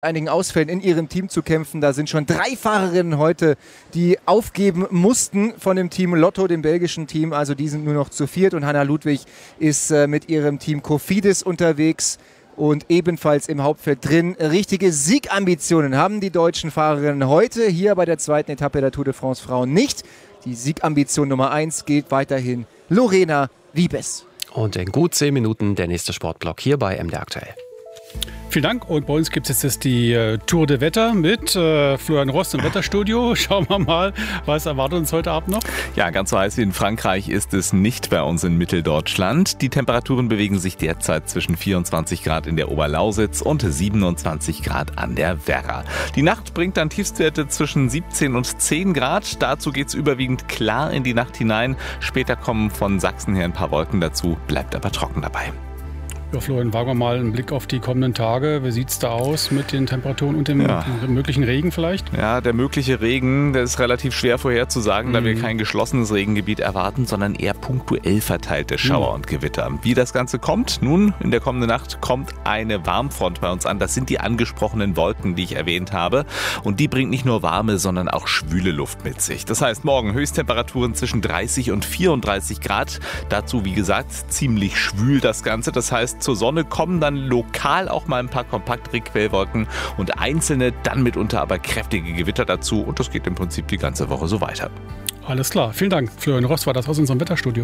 einigen Ausfällen in ihrem Team zu kämpfen. Da sind schon 3 Fahrerinnen heute, die aufgeben mussten von dem Team Lotto, dem belgischen Team. Also die sind nur noch zu 4. Und Hanna Ludwig ist mit ihrem Team Cofidis unterwegs und ebenfalls im Hauptfeld drin. Richtige Siegambitionen haben die deutschen Fahrerinnen heute hier bei der 2. Etappe der Tour de France Frauen nicht. Die Siegambition Nummer 1 gilt weiterhin Lorena Wiebes. Und in gut 10 Minuten der nächste Sportblock hier bei MDR aktuell. Vielen Dank. Und bei uns gibt es jetzt die Tour de Wetter mit Florian Rost im Wetterstudio. Schauen wir mal, was erwartet uns heute Abend noch? Ja, ganz so heiß wie in Frankreich ist es nicht bei uns in Mitteldeutschland. Die Temperaturen bewegen sich derzeit zwischen 24 Grad in der Oberlausitz und 27 Grad an der Werra. Die Nacht bringt dann Tiefstwerte zwischen 17 und 10 Grad. Dazu geht es überwiegend klar in die Nacht hinein. Später kommen von Sachsen her ein paar Wolken dazu, bleibt aber trocken dabei. Ja, Florian, wagen wir mal einen Blick auf die kommenden Tage. Wie sieht es da aus mit den Temperaturen und dem möglichen Regen vielleicht? Ja, der mögliche Regen, der ist relativ schwer vorherzusagen, da wir kein geschlossenes Regengebiet erwarten, sondern eher punktuell verteilte Schauer und Gewitter. Wie das Ganze kommt? Nun, in der kommenden Nacht kommt eine Warmfront bei uns an. Das sind die angesprochenen Wolken, die ich erwähnt habe. Und die bringt nicht nur warme, sondern auch schwüle Luft mit sich. Das heißt, morgen Höchsttemperaturen zwischen 30 und 34 Grad. Dazu, wie gesagt, ziemlich schwül das Ganze. Das heißt, zur Sonne kommen dann lokal auch mal ein paar kompaktere Quellwolken und einzelne, dann mitunter aber kräftige Gewitter dazu. Und das geht im Prinzip die ganze Woche so weiter. Alles klar. Vielen Dank. Florian Rost war das aus unserem Wetterstudio.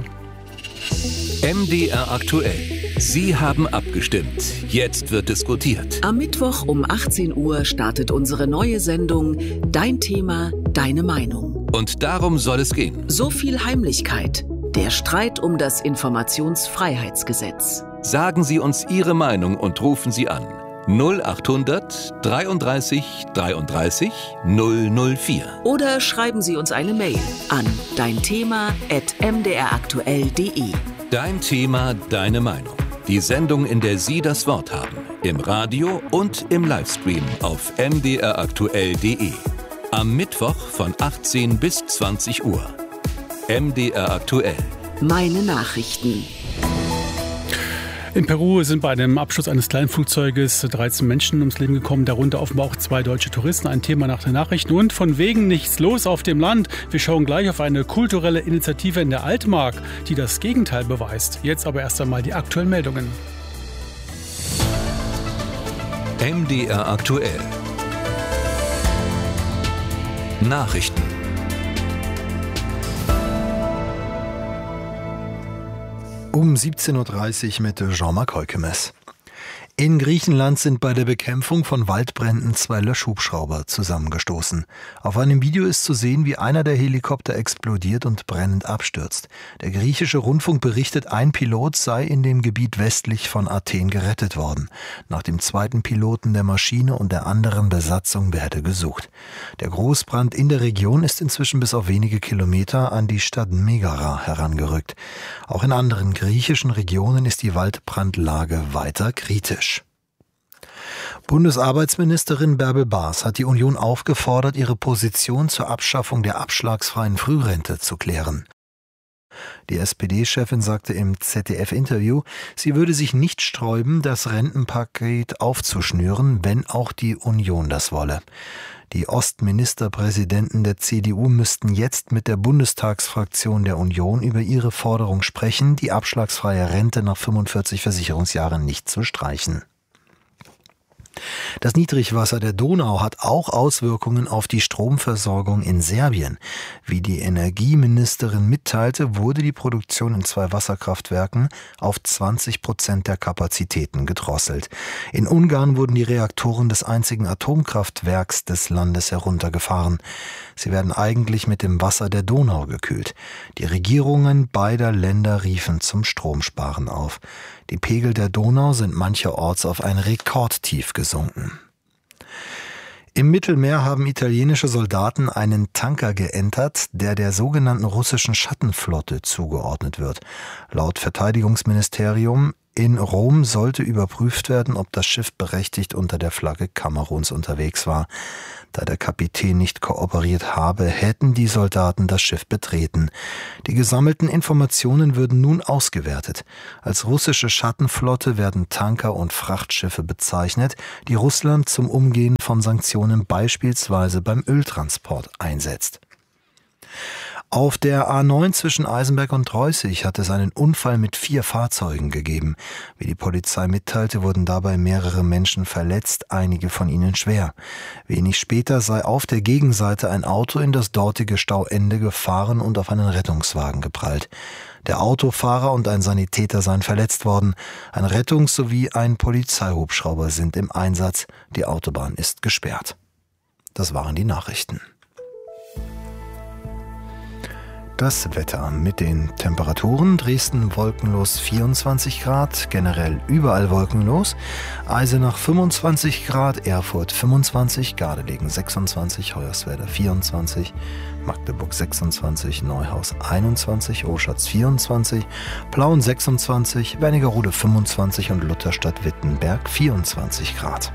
MDR aktuell. Sie haben abgestimmt. Jetzt wird diskutiert. Am Mittwoch um 18 Uhr startet unsere neue Sendung Dein Thema, deine Meinung. Und darum soll es gehen. So viel Heimlichkeit. Der Streit um das Informationsfreiheitsgesetz. Sagen Sie uns Ihre Meinung und rufen Sie an. 0800 33 33 004. Oder schreiben Sie uns eine Mail an deinthema@mdraktuell.de. Dein Thema, deine Meinung. Die Sendung, in der Sie das Wort haben. Im Radio und im Livestream auf mdraktuell.de. Am Mittwoch von 18 bis 20 Uhr. MDR aktuell. Meine Nachrichten. In Peru sind bei einem Absturz eines Kleinflugzeuges 13 Menschen ums Leben gekommen, darunter offenbar auch 2 deutsche Touristen. Ein Thema nach den Nachrichten. Und von wegen nichts los auf dem Land. Wir schauen gleich auf eine kulturelle Initiative in der Altmark, die das Gegenteil beweist. Jetzt aber erst einmal die aktuellen Meldungen. MDR aktuell. Nachrichten. Um 17.30 Uhr mit Jean-Marc Heukemes. In Griechenland sind bei der Bekämpfung von Waldbränden 2 Löschhubschrauber zusammengestoßen. Auf einem Video ist zu sehen, wie einer der Helikopter explodiert und brennend abstürzt. Der griechische Rundfunk berichtet, ein Pilot sei in dem Gebiet westlich von Athen gerettet worden. Nach dem zweiten Piloten der Maschine und der anderen Besatzung werde gesucht. Der Großbrand in der Region ist inzwischen bis auf wenige Kilometer an die Stadt Megara herangerückt. Auch in anderen griechischen Regionen ist die Waldbrandlage weiter kritisch. Bundesarbeitsministerin Bärbel Baas hat die Union aufgefordert, ihre Position zur Abschaffung der abschlagsfreien Frührente zu klären. Die SPD-Chefin sagte im ZDF-Interview, sie würde sich nicht sträuben, das Rentenpaket aufzuschnüren, wenn auch die Union das wolle. Die Ostministerpräsidenten der CDU müssten jetzt mit der Bundestagsfraktion der Union über ihre Forderung sprechen, die abschlagsfreie Rente nach 45 Versicherungsjahren nicht zu streichen. Das Niedrigwasser der Donau hat auch Auswirkungen auf die Stromversorgung in Serbien. Wie die Energieministerin mitteilte, wurde die Produktion in 2 Wasserkraftwerken auf 20% der Kapazitäten gedrosselt. In Ungarn wurden die Reaktoren des einzigen Atomkraftwerks des Landes heruntergefahren. Sie werden eigentlich mit dem Wasser der Donau gekühlt. Die Regierungen beider Länder riefen zum Stromsparen auf. Die Pegel der Donau sind mancherorts auf ein Rekordtief gesunken. Im Mittelmeer haben italienische Soldaten einen Tanker geentert, der sogenannten russischen Schattenflotte zugeordnet wird. Laut Verteidigungsministerium In Rom sollte überprüft werden, ob das Schiff berechtigt unter der Flagge Kameruns unterwegs war. Da der Kapitän nicht kooperiert habe, hätten die Soldaten das Schiff betreten. Die gesammelten Informationen würden nun ausgewertet. Als russische Schattenflotte werden Tanker und Frachtschiffe bezeichnet, die Russland zum Umgehen von Sanktionen beispielsweise beim Öltransport einsetzt. Auf der A9 zwischen Eisenberg und Treußig hat es einen Unfall mit 4 Fahrzeugen gegeben. Wie die Polizei mitteilte, wurden dabei mehrere Menschen verletzt, einige von ihnen schwer. Wenig später sei auf der Gegenseite ein Auto in das dortige Stauende gefahren und auf einen Rettungswagen geprallt. Der Autofahrer und ein Sanitäter seien verletzt worden. Ein Rettungs- sowie ein Polizeihubschrauber sind im Einsatz. Die Autobahn ist gesperrt. Das waren die Nachrichten. Das Wetter mit den Temperaturen: Dresden wolkenlos 24 Grad, generell überall wolkenlos, Eisenach 25 Grad, Erfurt 25, Gardelegen 26, Hoyerswerda 24, Magdeburg 26, Neuhaus 21, Oschatz 24, Plauen 26, Wernigerode 25 und Lutherstadt-Wittenberg 24 Grad.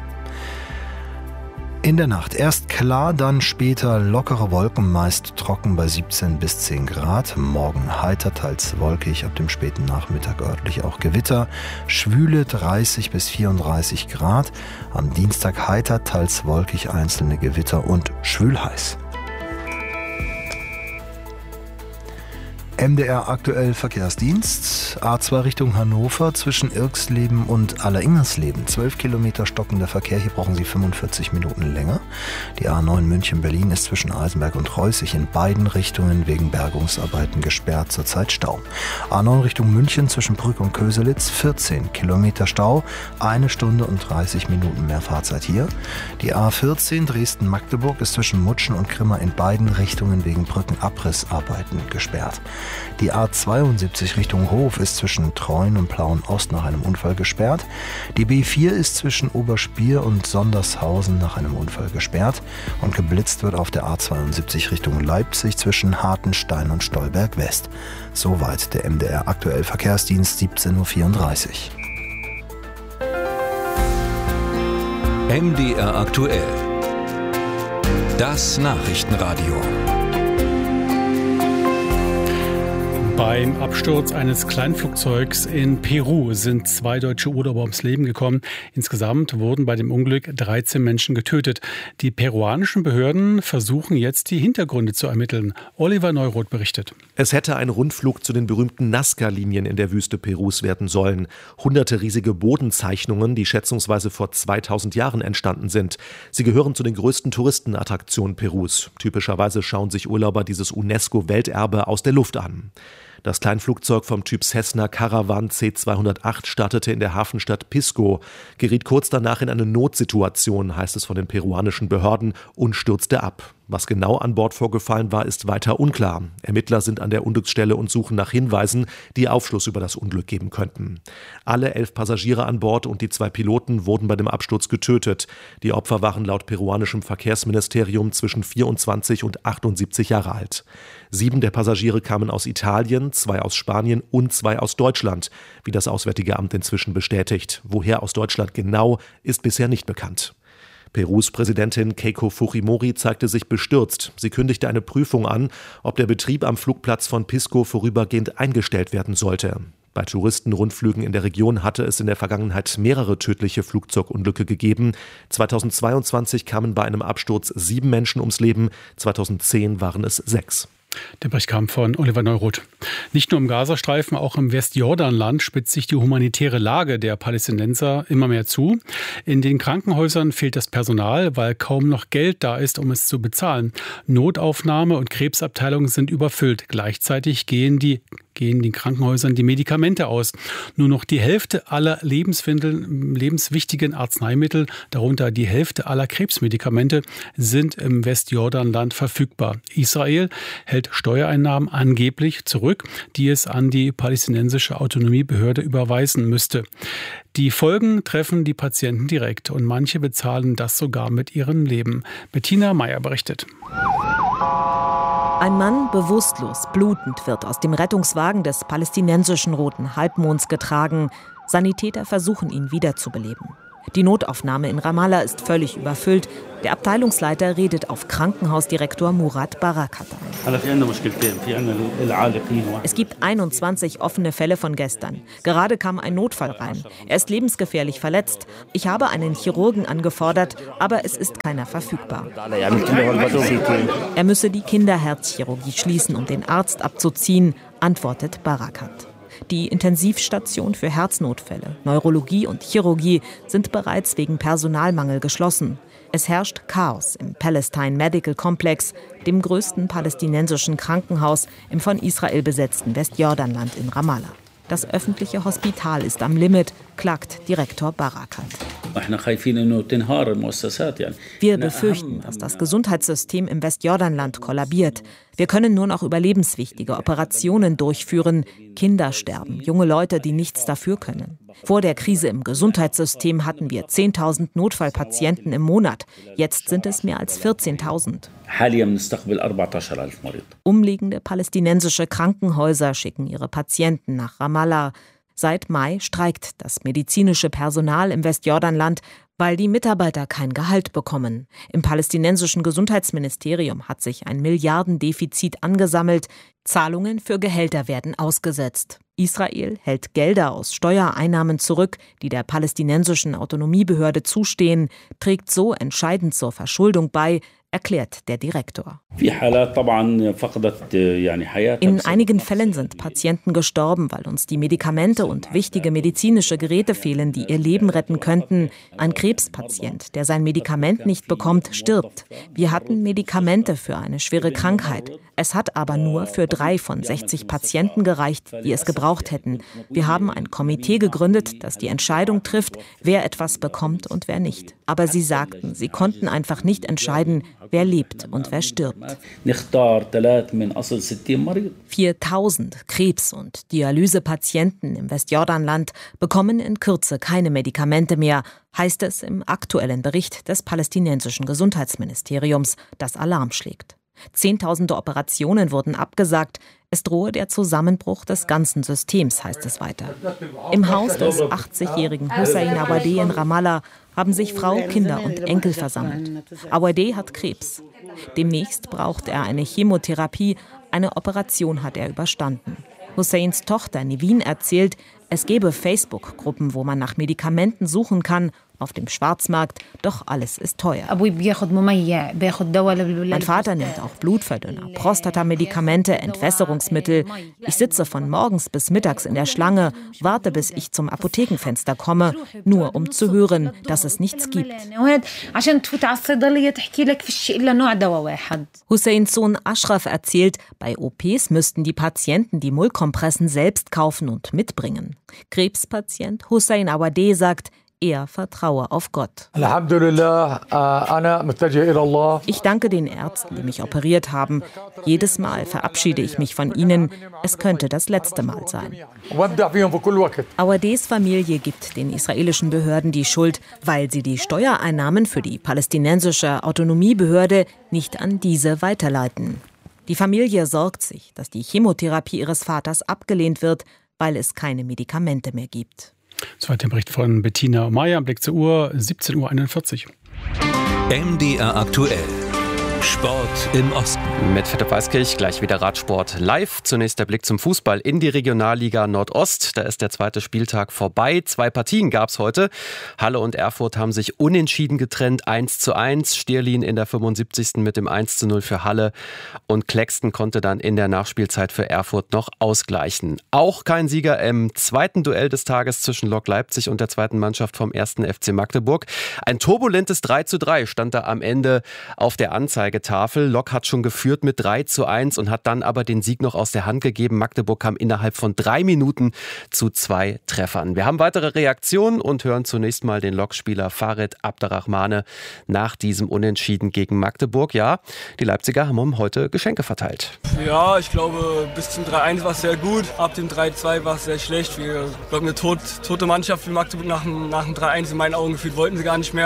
In der Nacht erst klar, dann später lockere Wolken, meist trocken bei 17 bis 10 Grad. Morgen heiter, teils wolkig, ab dem späten Nachmittag örtlich auch Gewitter. Schwüle 30 bis 34 Grad. Am Dienstag heiter, teils wolkig, einzelne Gewitter und schwülheiß. MDR aktuell Verkehrsdienst. A2 Richtung Hannover zwischen Irxleben und Alleringersleben. 12 Kilometer stockender Verkehr. Hier brauchen Sie 45 Minuten länger. Die A9 München-Berlin ist zwischen Eisenberg und Treußig in beiden Richtungen wegen Bergungsarbeiten gesperrt. Zurzeit Stau. A9 Richtung München zwischen Brück und Köselitz. 14 Kilometer Stau. 1 Stunde und 30 Minuten mehr Fahrzeit hier. Die A14 Dresden-Magdeburg ist zwischen Mutschen und Grimma in beiden Richtungen wegen Brückenabrissarbeiten gesperrt. Die A72 Richtung Hof ist zwischen Treuen und Plauen-Ost nach einem Unfall gesperrt. Die B4 ist zwischen Oberspier und Sondershausen nach einem Unfall gesperrt. Und geblitzt wird auf der A72 Richtung Leipzig zwischen Hartenstein und Stolberg West. Soweit der MDR aktuell Verkehrsdienst, 17:34 Uhr. MDR aktuell. Das Nachrichtenradio. Beim Absturz eines Kleinflugzeugs in Peru sind 2 deutsche Urlauber ums Leben gekommen. Insgesamt wurden bei dem Unglück 13 Menschen getötet. Die peruanischen Behörden versuchen jetzt, die Hintergründe zu ermitteln. Oliver Neuroth berichtet. Es hätte ein Rundflug zu den berühmten Nazca-Linien in der Wüste Perus werden sollen. Hunderte riesige Bodenzeichnungen, die schätzungsweise vor 2000 Jahren entstanden sind. Sie gehören zu den größten Touristenattraktionen Perus. Typischerweise schauen sich Urlauber dieses UNESCO-Welterbe aus der Luft an. Das Kleinflugzeug vom Typ Cessna Caravan C-208 startete in der Hafenstadt Pisco, geriet kurz danach in eine Notsituation, heißt es von den peruanischen Behörden, und stürzte ab. Was genau an Bord vorgefallen war, ist weiter unklar. Ermittler sind an der Unglücksstelle und suchen nach Hinweisen, die Aufschluss über das Unglück geben könnten. Alle 11 Passagiere an Bord und die 2 Piloten wurden bei dem Absturz getötet. Die Opfer waren laut peruanischem Verkehrsministerium zwischen 24 und 78 Jahre alt. 7 der Passagiere kamen aus Italien, 2 aus Spanien und 2 aus Deutschland, wie das Auswärtige Amt inzwischen bestätigt. Woher aus Deutschland genau, ist bisher nicht bekannt. Perus Präsidentin Keiko Fujimori zeigte sich bestürzt. Sie kündigte eine Prüfung an, ob der Betrieb am Flugplatz von Pisco vorübergehend eingestellt werden sollte. Bei Touristenrundflügen in der Region hatte es in der Vergangenheit mehrere tödliche Flugzeugunglücke gegeben. 2022 kamen bei einem Absturz 7 Menschen ums Leben, 2010 waren es 6. Der Bericht kam von Oliver Neuroth. Nicht nur im Gazastreifen, auch im Westjordanland spitzt sich die humanitäre Lage der Palästinenser immer mehr zu. In den Krankenhäusern fehlt das Personal, weil kaum noch Geld da ist, um es zu bezahlen. Notaufnahme- und Krebsabteilungen sind überfüllt. Gleichzeitig gehen den Krankenhäusern die Medikamente aus. Nur noch die Hälfte aller lebenswichtigen Arzneimittel, darunter die Hälfte aller Krebsmedikamente, sind im Westjordanland verfügbar. Israel hält Steuereinnahmen angeblich zurück, die es an die palästinensische Autonomiebehörde überweisen müsste. Die Folgen treffen die Patienten direkt und manche bezahlen das sogar mit ihrem Leben. Bettina Meyer berichtet. Ein Mann, bewusstlos, blutend, wird aus dem Rettungswagen des palästinensischen Roten Halbmonds getragen. Sanitäter versuchen, ihn wiederzubeleben. Die Notaufnahme in Ramallah ist völlig überfüllt. Der Abteilungsleiter redet auf Krankenhausdirektor Murat Barakat ein. Es gibt 21 offene Fälle von gestern. Gerade kam ein Notfall rein. Er ist lebensgefährlich verletzt. Ich habe einen Chirurgen angefordert, aber es ist keiner verfügbar. Er müsse die Kinderherzchirurgie schließen, um den Arzt abzuziehen, antwortet Barakat. Die Intensivstation für Herznotfälle, Neurologie und Chirurgie sind bereits wegen Personalmangel geschlossen. Es herrscht Chaos im Palestine Medical Complex, dem größten palästinensischen Krankenhaus im von Israel besetzten Westjordanland in Ramallah. Das öffentliche Hospital ist am Limit, klagt Direktor Barakat. Wir befürchten, dass das Gesundheitssystem im Westjordanland kollabiert. Wir können nur noch überlebenswichtige Operationen durchführen. Kinder sterben, junge Leute, die nichts dafür können. Vor der Krise im Gesundheitssystem hatten wir 10.000 Notfallpatienten im Monat. Jetzt sind es mehr als 14.000. Umliegende palästinensische Krankenhäuser schicken ihre Patienten nach Ramallah. Seit Mai streikt das medizinische Personal im Westjordanland, weil die Mitarbeiter kein Gehalt bekommen. Im palästinensischen Gesundheitsministerium hat sich ein Milliardendefizit angesammelt. Zahlungen für Gehälter werden ausgesetzt. Israel hält Gelder aus Steuereinnahmen zurück, die der palästinensischen Autonomiebehörde zustehen, trägt so entscheidend zur Verschuldung bei, erklärt der Direktor. In einigen Fällen sind Patienten gestorben, weil uns die Medikamente und wichtige medizinische Geräte fehlen, die ihr Leben retten könnten. Ein Krebspatient, der sein Medikament nicht bekommt, stirbt. Wir hatten Medikamente für eine schwere Krankheit. Es hat aber nur für 3 von 60 Patienten gereicht, die es gebraucht hätten. Wir haben ein Komitee gegründet, das die Entscheidung trifft, wer etwas bekommt und wer nicht. Aber sie sagten, sie konnten einfach nicht entscheiden, wer lebt und wer stirbt. 4.000 Krebs- und Dialysepatienten im Westjordanland bekommen in Kürze keine Medikamente mehr, heißt es im aktuellen Bericht des palästinensischen Gesundheitsministeriums, das Alarm schlägt. Zehntausende Operationen wurden abgesagt. Es drohe der Zusammenbruch des ganzen Systems, heißt es weiter. Im Haus des 80-jährigen Hussein Awadeh in Ramallah haben sich Frau, Kinder und Enkel versammelt. Awadeh hat Krebs. Demnächst braucht er eine Chemotherapie. Eine Operation hat er überstanden. Husseins Tochter Nevin erzählt, es gebe Facebook-Gruppen, wo man nach Medikamenten suchen kann, auf dem Schwarzmarkt, doch alles ist teuer. Mein Vater nimmt auch Blutverdünner, Prostatamedikamente, Entwässerungsmittel. Ich sitze von morgens bis mittags in der Schlange, warte, bis ich zum Apothekenfenster komme, nur um zu hören, dass es nichts gibt. Husseins Sohn Ashraf erzählt, bei OPs müssten die Patienten die Mullkompressen selbst kaufen und mitbringen. Krebspatient Hussein Awadeh sagt, er vertraue auf Gott. Ich danke den Ärzten, die mich operiert haben. Jedes Mal verabschiede ich mich von ihnen. Es könnte das letzte Mal sein. Awadehs Familie gibt den israelischen Behörden die Schuld, weil sie die Steuereinnahmen für die palästinensische Autonomiebehörde nicht an diese weiterleiten. Die Familie sorgt sich, dass die Chemotherapie ihres Vaters abgelehnt wird, weil es keine Medikamente mehr gibt. Zweiter Bericht von Bettina Meyer, Blick zur Uhr, 17:41 Uhr. MDR aktuell. Sport im Osten. Mit Philipp Weiskirch gleich wieder Radsport live. Zunächst der Blick zum Fußball in die Regionalliga Nordost. Da ist der zweite Spieltag vorbei. 2 Partien gab es heute. Halle und Erfurt haben sich unentschieden getrennt, 1:1. Stierlin in der 75. mit dem 1:0 für Halle. Und Claxton konnte dann in der Nachspielzeit für Erfurt noch ausgleichen. Auch kein Sieger im zweiten Duell des Tages zwischen Lok Leipzig und der zweiten Mannschaft vom 1. FC Magdeburg. Ein turbulentes 3:3 stand da am Ende auf der Anzeigetafel. Lok hat schon geführt mit 3:1 und hat dann aber den Sieg noch aus der Hand gegeben. Magdeburg kam innerhalb von 3 Minuten zu 2 Treffern. Wir haben weitere Reaktionen und hören zunächst mal den Lokspieler Farid Abderrahmane nach diesem Unentschieden gegen Magdeburg. Ja, die Leipziger haben heute Geschenke verteilt. Ja, ich glaube, bis zum 3:1 war es sehr gut. Ab dem 3:2 war es sehr schlecht. Wir, glaube, eine tote Mannschaft wie Magdeburg nach dem 3:1 in meinen Augen gefühlt, wollten sie gar nicht mehr.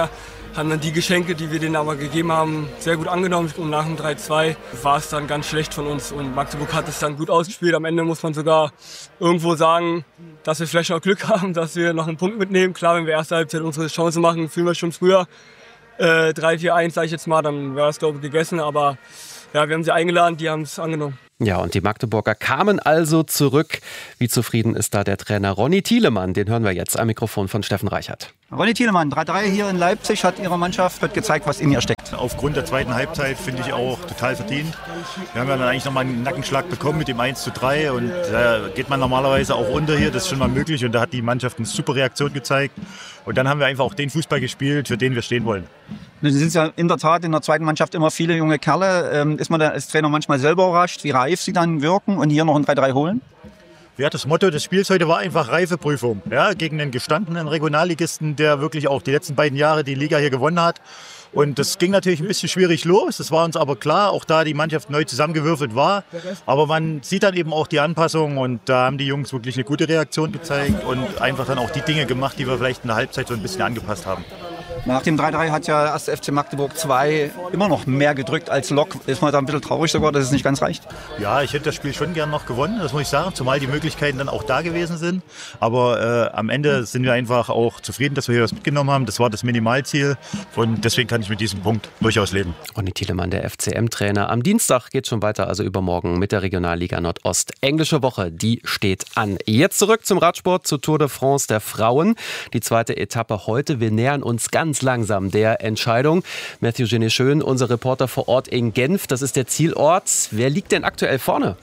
haben dann die Geschenke, die wir denen aber gegeben haben, sehr gut angenommen. Und nach dem 3-2 war es dann ganz schlecht von uns und Magdeburg hat es dann gut ausgespielt. Am Ende muss man sogar irgendwo sagen, dass wir vielleicht noch Glück haben, dass wir noch einen Punkt mitnehmen. Klar, wenn wir erste Halbzeit unsere Chance machen, fühlen wir schon früher 3-4-1, sage ich jetzt mal, dann wäre es, glaube ich, gegessen. Aber ja, wir haben sie eingeladen, die haben es angenommen. Ja, und die Magdeburger kamen also zurück. Wie zufrieden ist da der Trainer Ronny Thielemann? Den hören wir jetzt am Mikrofon von Steffen Reichert. Ronny Thielemann, 3-3 hier in Leipzig, hat Ihre Mannschaft gezeigt, was in ihr steckt. Aufgrund der zweiten Halbzeit finde ich auch total verdient. Wir haben ja dann eigentlich nochmal einen Nackenschlag bekommen mit dem 1-3 und da geht man normalerweise auch unter hier, das ist schon mal möglich und da hat die Mannschaft eine super Reaktion gezeigt und dann haben wir einfach auch den Fußball gespielt, für den wir stehen wollen. Sie sind ja in der Tat in der zweiten Mannschaft immer viele junge Kerle. Ist man da als Trainer manchmal selber überrascht, wie reif sie dann wirken und hier noch ein 3-3 holen? Ja, das Motto des Spiels heute war einfach Reifeprüfung. Ja, gegen einen gestandenen Regionalligisten, der wirklich auch die letzten beiden Jahre die Liga hier gewonnen hat. Und das ging natürlich ein bisschen schwierig los. Das war uns aber klar, auch da die Mannschaft neu zusammengewürfelt war. Aber man sieht dann eben auch die Anpassung und da haben die Jungs wirklich eine gute Reaktion gezeigt und einfach dann auch die Dinge gemacht, die wir vielleicht in der Halbzeit so ein bisschen angepasst haben. Nach dem 3-3 hat ja 1. FC Magdeburg 2 immer noch mehr gedrückt als Lok. Ist man da ein bisschen traurig sogar, dass es nicht ganz reicht? Ja, ich hätte das Spiel schon gern noch gewonnen, das muss ich sagen, zumal die Möglichkeiten dann auch da gewesen sind. Aber am Ende sind wir einfach auch zufrieden, dass wir hier was mitgenommen haben. Das war das Minimalziel und deswegen kann ich mit diesem Punkt durchaus leben. Ronny Thielemann, der FCM-Trainer. Am Dienstag geht schon weiter, also übermorgen mit der Regionalliga Nordost. Englische Woche, die steht an. Jetzt zurück zum Radsport, zur Tour de France der Frauen. Die zweite Etappe heute. Wir nähern uns ganz langsam der Entscheidung. Matthew Genet-Schön, unser Reporter vor Ort in Genf, das ist der Zielort. Wer liegt denn aktuell vorne?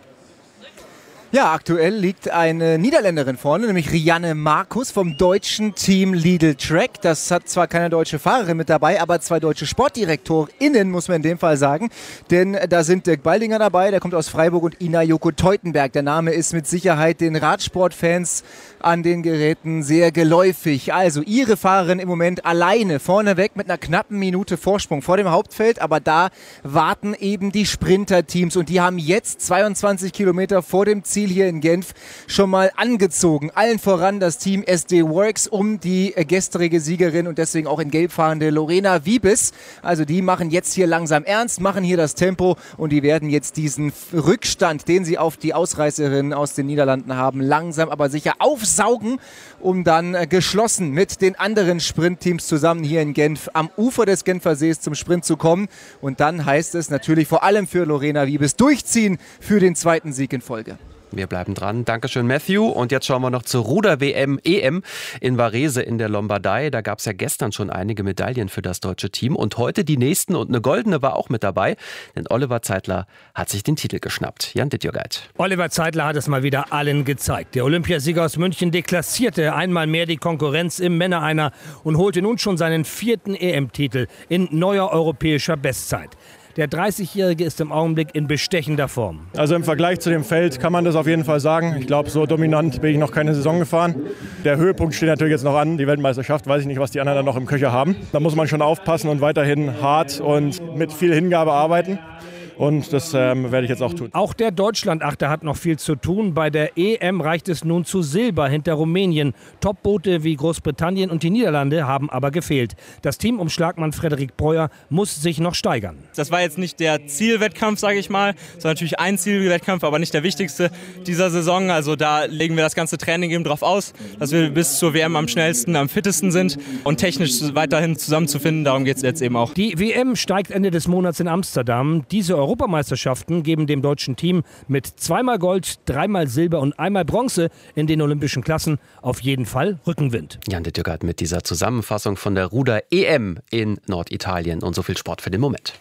Ja, aktuell liegt eine Niederländerin vorne, nämlich Rianne Markus vom deutschen Team Lidl Trek. Das hat zwar keine deutsche Fahrerin mit dabei, aber 2 deutsche SportdirektorInnen, muss man in dem Fall sagen. Denn da sind Dirk Baldinger dabei, der kommt aus Freiburg, und Ina Joko Teutenberg. Der Name ist mit Sicherheit den Radsportfans an den Geräten sehr geläufig. Also ihre Fahrerin im Moment alleine vorneweg mit einer knappen Minute Vorsprung vor dem Hauptfeld. Aber da warten eben die Sprinterteams und die haben jetzt 22 Kilometer vor dem Ziel hier in Genf schon mal angezogen. Allen voran das Team SD Works um die gestrige Siegerin und deswegen auch in Gelb fahrende Lorena Wiebes. Also die machen jetzt hier langsam ernst, machen hier das Tempo und die werden jetzt diesen Rückstand, den sie auf die Ausreißerinnen aus den Niederlanden haben, langsam aber sicher aufsaugen, um dann geschlossen mit den anderen Sprintteams zusammen hier in Genf am Ufer des Genfer Sees zum Sprint zu kommen. Und dann heißt es natürlich vor allem für Lorena Wiebes durchziehen für den zweiten Sieg in Folge. Wir bleiben dran. Dankeschön, Matthew. Und jetzt schauen wir noch zur Ruder-WM-EM in Varese in der Lombardei. Da gab es ja gestern schon einige Medaillen für das deutsche Team. Und heute die nächsten. Und eine goldene war auch mit dabei. Denn Oliver Zeitler hat sich den Titel geschnappt. Jan Dittjogeit. Oliver Zeitler hat es mal wieder allen gezeigt. Der Olympiasieger aus München deklassierte einmal mehr die Konkurrenz im Männereiner und holte nun schon seinen 4. EM-Titel in neuer europäischer Bestzeit. Der 30-Jährige ist im Augenblick in bestechender Form. Also im Vergleich zu dem Feld kann man das auf jeden Fall sagen. Ich glaube, so dominant bin ich noch keine Saison gefahren. Der Höhepunkt steht natürlich jetzt noch an. Die Weltmeisterschaft, weiß ich nicht, was die anderen dann noch im Köcher haben. Da muss man schon aufpassen und weiterhin hart und mit viel Hingabe arbeiten. Und das werde ich jetzt auch tun. Auch der Deutschlandachter hat noch viel zu tun. Bei der EM reicht es nun zu Silber hinter Rumänien. Topboote wie Großbritannien und die Niederlande haben aber gefehlt. Das Team um Schlagmann Frederik Breuer muss sich noch steigern. Das war jetzt nicht der Zielwettkampf, sage ich mal. Das war natürlich ein Zielwettkampf, aber nicht der wichtigste dieser Saison. Also da legen wir das ganze Training eben drauf aus, dass wir bis zur WM am schnellsten, am fittesten sind und technisch weiterhin zusammenzufinden. Darum geht es jetzt eben auch. Die WM steigt Ende des Monats in Amsterdam. Diese Europameisterschaften geben dem deutschen Team mit 2-mal Gold, 3-mal Silber und 1-mal Bronze in den olympischen Klassen auf jeden Fall Rückenwind. Jan Dittjogeit mit dieser Zusammenfassung von der Ruder-EM in Norditalien und so viel Sport für den Moment.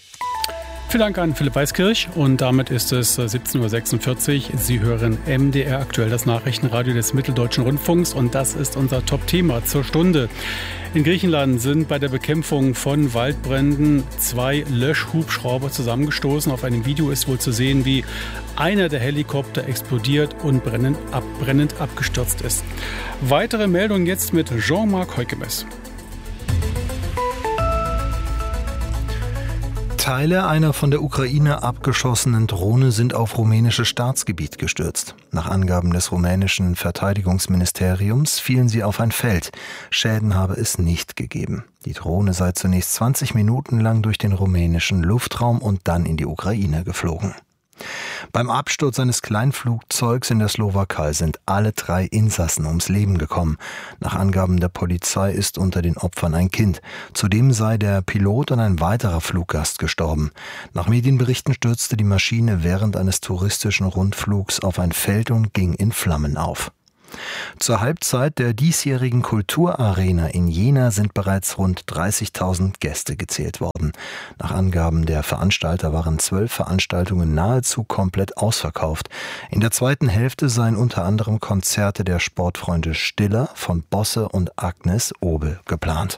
Vielen Dank an Philipp Weiskirch und damit ist es 17.46 Uhr. Sie hören MDR aktuell, das Nachrichtenradio des Mitteldeutschen Rundfunks, und das ist unser Top-Thema zur Stunde. In Griechenland sind bei der Bekämpfung von Waldbränden 2 Löschhubschrauber zusammengestoßen. Auf einem Video ist wohl zu sehen, wie einer der Helikopter explodiert und brennend abgestürzt ist. Weitere Meldungen jetzt mit Jean-Marc Heukemes. Teile einer von der Ukraine abgeschossenen Drohne sind auf rumänisches Staatsgebiet gestürzt. Nach Angaben des rumänischen Verteidigungsministeriums fielen sie auf ein Feld. Schäden habe es nicht gegeben. Die Drohne sei zunächst 20 Minuten lang durch den rumänischen Luftraum und dann in die Ukraine geflogen. Beim Absturz eines Kleinflugzeugs in der Slowakei sind alle 3 Insassen ums Leben gekommen. Nach Angaben der Polizei ist unter den Opfern ein Kind. Zudem sei der Pilot und ein weiterer Fluggast gestorben. Nach Medienberichten stürzte die Maschine während eines touristischen Rundflugs auf ein Feld und ging in Flammen auf. Zur Halbzeit der diesjährigen Kulturarena in Jena sind bereits rund 30.000 Gäste gezählt worden. Nach Angaben der Veranstalter waren 12 Veranstaltungen nahezu komplett ausverkauft. In der zweiten Hälfte seien unter anderem Konzerte der Sportfreunde Stiller, von Bosse und Agnes Obel geplant.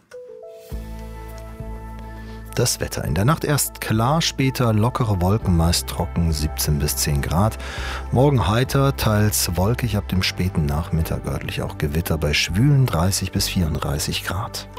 Das Wetter. In der Nacht erst klar, später lockere Wolken, meist trocken, 17 bis 10 Grad. Morgen heiter, teils wolkig, ab dem späten Nachmittag örtlich auch Gewitter bei schwülen 30 bis 34 Grad.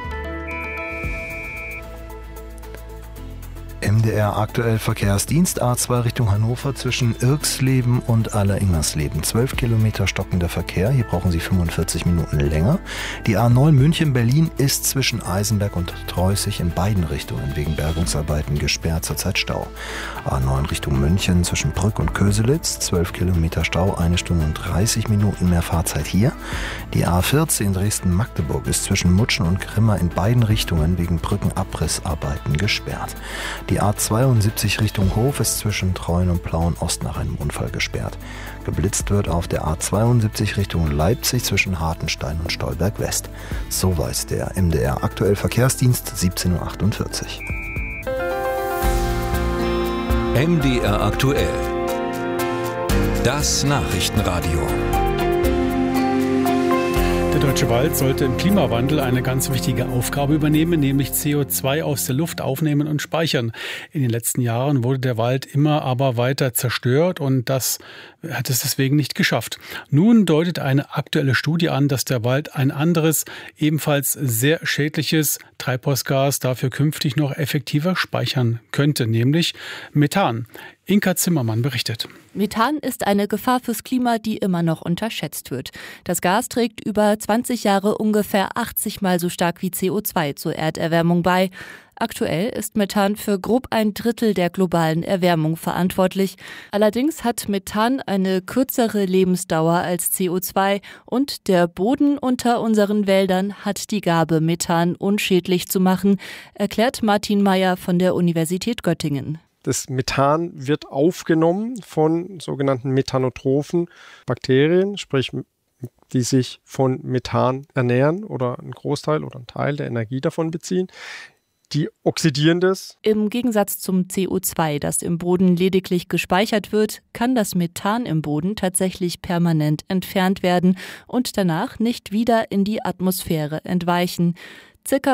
MDR aktuell Verkehrsdienst A2 Richtung Hannover zwischen Irxleben und Alleringmersleben. 12 Kilometer stockender Verkehr, hier brauchen Sie 45 Minuten länger. Die A9 München-Berlin ist zwischen Eisenberg und Treußig in beiden Richtungen wegen Bergungsarbeiten gesperrt, zurzeit Stau. A9 Richtung München zwischen Brück und Köselitz, 12 Kilometer Stau, 1 Stunde und 30 Minuten mehr Fahrzeit hier. Die A14 Dresden-Magdeburg ist zwischen Mutschen und Grimma in beiden Richtungen wegen Brückenabrissarbeiten gesperrt. Die A72 Richtung Hof ist zwischen Treuen und Plauen-Ost nach einem Unfall gesperrt. Geblitzt wird auf der A72 Richtung Leipzig zwischen Hartenstein und Stolberg-West. So weiß der MDR aktuell Verkehrsdienst 17.48 Uhr. MDR aktuell. Das Nachrichtenradio. Der Deutsche Wald sollte im Klimawandel eine ganz wichtige Aufgabe übernehmen, nämlich CO2 aus der Luft aufnehmen und speichern. In den letzten Jahren wurde der Wald immer aber weiter zerstört und das hat es deswegen nicht geschafft. Nun deutet eine aktuelle Studie an, dass der Wald ein anderes, ebenfalls sehr schädliches Treibhausgas dafür künftig noch effektiver speichern könnte, nämlich Methan. Inka Zimmermann berichtet. Methan ist eine Gefahr fürs Klima, die immer noch unterschätzt wird. Das Gas trägt über 20 Jahre ungefähr 80 Mal so stark wie CO2 zur Erderwärmung bei. Aktuell ist Methan für grob 1/3 der globalen Erwärmung verantwortlich. Allerdings hat Methan eine kürzere Lebensdauer als CO2 und der Boden unter unseren Wäldern hat die Gabe, Methan unschädlich zu machen, erklärt Martin Mayer von der Universität Göttingen. Das Methan wird aufgenommen von sogenannten methanotrophen Bakterien, sprich die sich von Methan ernähren oder einen Großteil oder einen Teil der Energie davon beziehen. Die oxidieren das. Im Gegensatz zum CO2, das im Boden lediglich gespeichert wird, kann das Methan im Boden tatsächlich permanent entfernt werden und danach nicht wieder in die Atmosphäre entweichen. Circa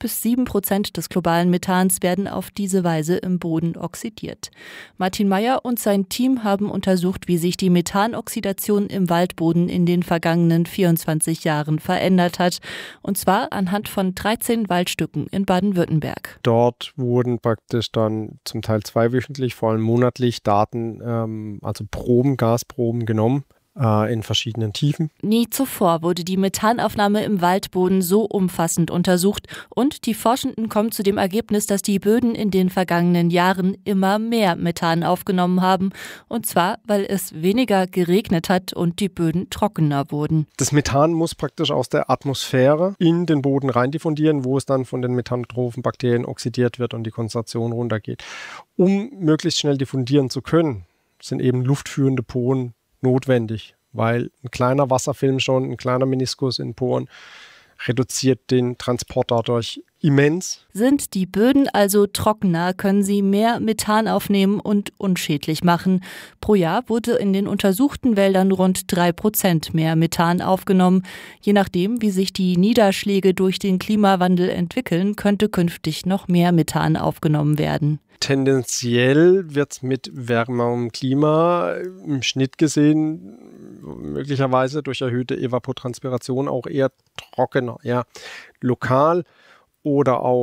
5-7% des globalen Methans werden auf diese Weise im Boden oxidiert. Martin Mayer und sein Team haben untersucht, wie sich die Methanoxidation im Waldboden in den vergangenen 24 Jahren verändert hat. Und zwar anhand von 13 Waldstücken in Baden-Württemberg. Dort wurden praktisch dann zum Teil zweiwöchentlich, vor allem monatlich Daten, also Proben, Gasproben genommen. In verschiedenen Tiefen. Nie zuvor wurde die Methanaufnahme im Waldboden so umfassend untersucht und die Forschenden kommen zu dem Ergebnis, dass die Böden in den vergangenen Jahren immer mehr Methan aufgenommen haben und zwar, weil es weniger geregnet hat und die Böden trockener wurden. Das Methan muss praktisch aus der Atmosphäre in den Boden rein diffundieren, wo es dann von den methanotrophen Bakterien oxidiert wird und die Konzentration runtergeht. Um möglichst schnell diffundieren zu können, sind eben luftführende Poren notwendig, weil ein kleiner Wasserfilm schon, ein kleiner Meniskus in Poren reduziert den Transport dadurch immens. Sind die Böden also trockener, können sie mehr Methan aufnehmen und unschädlich machen. Pro Jahr wurde in den untersuchten Wäldern rund 3% mehr Methan aufgenommen. Je nachdem, wie sich die Niederschläge durch den Klimawandel entwickeln, könnte künftig noch mehr Methan aufgenommen werden. Tendenziell wird es mit wärmerem Klima im Schnitt gesehen, möglicherweise durch erhöhte Evapotranspiration auch eher trockener, ja, lokal oder auch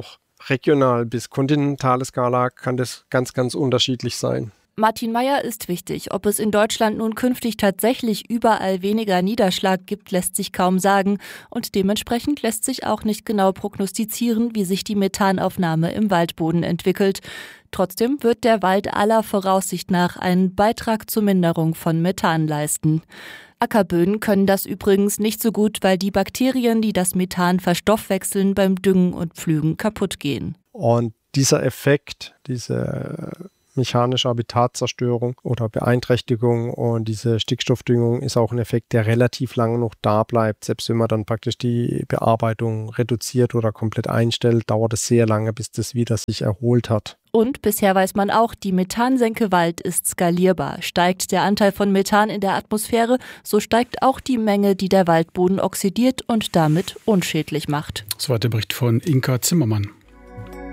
regional bis kontinentale Skala kann das ganz, ganz unterschiedlich sein. Martin Meyer ist wichtig. Ob es in Deutschland nun künftig tatsächlich überall weniger Niederschlag gibt, lässt sich kaum sagen. Und dementsprechend lässt sich auch nicht genau prognostizieren, wie sich die Methanaufnahme im Waldboden entwickelt. Trotzdem wird der Wald aller Voraussicht nach einen Beitrag zur Minderung von Methan leisten. Ackerböden können das übrigens nicht so gut, weil die Bakterien, die das Methan verstoffwechseln, beim Düngen und Pflügen kaputt gehen. Und dieser Effekt, diese mechanische Habitatzerstörung oder Beeinträchtigung und diese Stickstoffdüngung ist auch ein Effekt, der relativ lange noch da bleibt. Selbst wenn man dann praktisch die Bearbeitung reduziert oder komplett einstellt, dauert es sehr lange, bis das wieder sich erholt hat. Und bisher weiß man auch, die Methansenke Wald ist skalierbar. Steigt der Anteil von Methan in der Atmosphäre, so steigt auch die Menge, die der Waldboden oxidiert und damit unschädlich macht. Das war der Bericht von Inka Zimmermann.